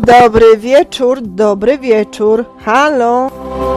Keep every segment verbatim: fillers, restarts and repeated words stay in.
Dobry wieczór, dobry wieczór. Halo.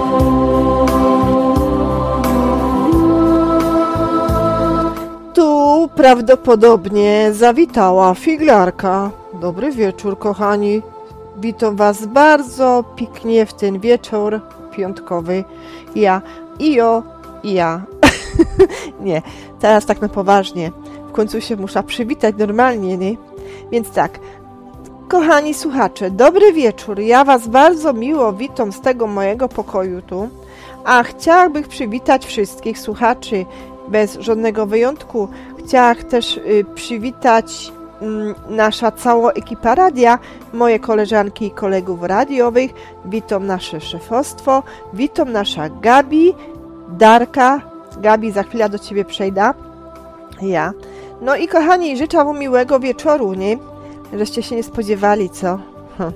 Tu prawdopodobnie zawitała figlarka. Dobry wieczór, kochani. Witam was bardzo pięknie w ten wieczór piątkowy. Ja, Io, i ja. Nie, teraz tak na poważnie. W końcu się muszę przywitać normalnie, nie? Więc tak, kochani słuchacze, dobry wieczór. Ja was bardzo miło witam z tego mojego pokoju tu. A chciałabym przywitać wszystkich słuchaczy bez żadnego wyjątku. Chciałabym też y, przywitać y, nasza cała ekipa radia, moje koleżanki i kolegów radiowych. Witam nasze szefostwo, witam nasza Gabi, Darka. Gabi, za chwilę do ciebie przejdę. Ja. No i kochani, życzę wam miłego wieczoru, nie? Żeście się nie spodziewali, co? Hm.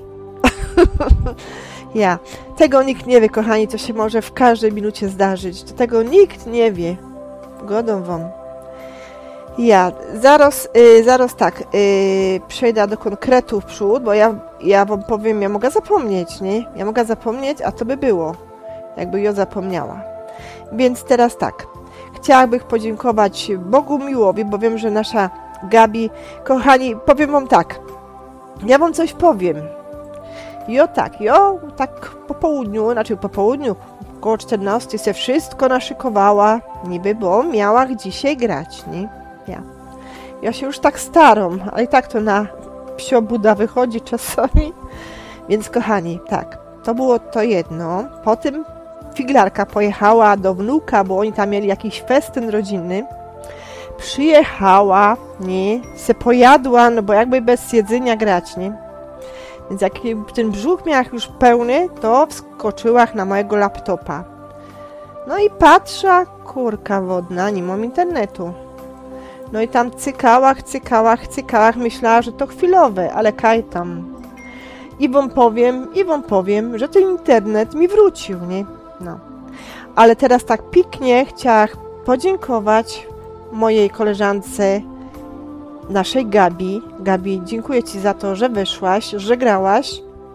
Ja. Tego nikt nie wie, kochani, co się może w każdej minucie zdarzyć. To tego nikt nie wie. Godą wam. Ja. Zaraz, y, zaraz tak, y, przejdę do konkretów przód, bo ja, ja wam powiem, ja mogę zapomnieć, nie? Ja mogę zapomnieć, a to by było, jakby ja zapomniała. Więc teraz tak. Chciałabym podziękować Bogu miłowi, bo wiem, że nasza Gabi, kochani, powiem wam tak. Ja wam coś powiem. Jo tak, jo tak po południu, znaczy po południu, około czternastej się wszystko naszykowała, niby, bo miała dzisiaj grać, nie? Ja. Ja się już tak staram, ale i tak to na psio buda wychodzi czasami. Więc kochani, tak, to było to jedno. Potem figlarka pojechała do wnuka, bo oni tam mieli jakiś festyn rodzinny. Przyjechała, nie, se pojadła, no bo jakby bez jedzenia grać, nie. Więc jak ten brzuch miała już pełny, to wskoczyła na mojego laptopa. No i patrzę, kurka wodna, nie mam internetu. No i tam cykałach, cykałach, cykałach, myślała, że to chwilowe, ale kaj tam. I wam powiem, i wam powiem, że ten internet mi wrócił, nie. No. Ale teraz tak pięknie chciałam podziękować mojej koleżance, naszej Gabi. Gabi, dziękuję ci za to, że wyszłaś, że grałaś.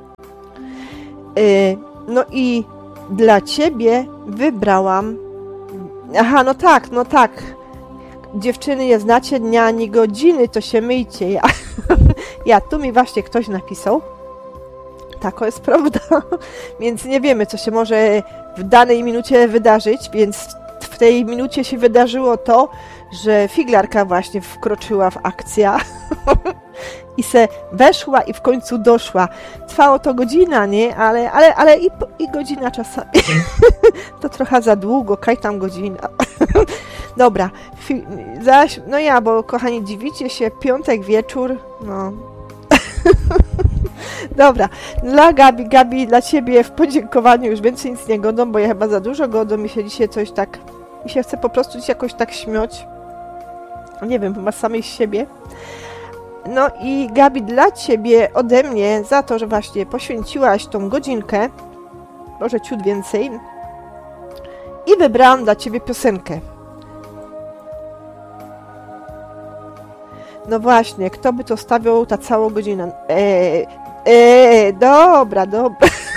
Yy, no i dla ciebie wybrałam... Aha, no tak, no tak. Dziewczyny, nie znacie dnia ani godziny, to się myjcie. Ja, ja tu mi właśnie ktoś napisał. Tako jest prawda. Więc nie wiemy, co się może w danej minucie wydarzyć, więc w tej minucie się wydarzyło to, że figlarka właśnie wkroczyła w akcję i se weszła i w końcu doszła. Trwało to godzina, nie? Ale, ale, ale i, i godzina czasami. To trochę za długo, kaj tam godzina. Dobra. Fi- zaś, no ja, bo kochani, dziwicie się, piątek wieczór, no... Dobra, dla Gabi, Gabi, dla ciebie w podziękowaniu już więcej nic nie godą, bo ja chyba za dużo godą, mi się dzisiaj coś tak, mi się chce po prostu dziś jakoś tak śmiać. Nie wiem, chyba samej z siebie. No i Gabi, dla ciebie ode mnie za to, że właśnie poświęciłaś tą godzinkę, może ciut więcej, i wybrałam dla ciebie piosenkę. No właśnie, kto by to stawiał ta cała godzina? Eee, eee, dobra, dobra.